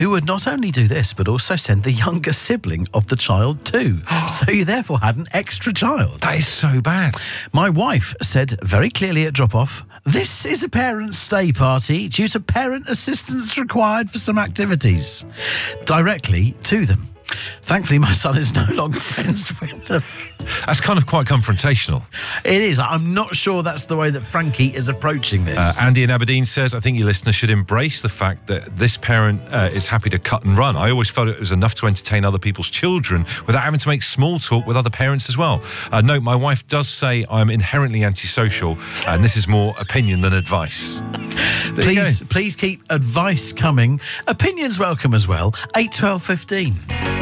who would not only do this, but also send the younger sibling of the child too. So you therefore had an extra child. That is so bad. My wife said very clearly at drop-off, "This is a parent stay party due to parent assistance required for some activities," directly to them. Thankfully, my son is no longer friends with them. That's kind of quite confrontational. It is. I'm not sure that's the way that Frankie is approaching this. Andy in Aberdeen says, I think your listeners should embrace the fact that this parent is happy to cut and run. I always felt it was enough to entertain other people's children without having to make small talk with other parents as well. Note, my wife does say I'm inherently antisocial, and this is more opinion than advice. Please keep advice coming. Opinions welcome as well. 8, 12, 15.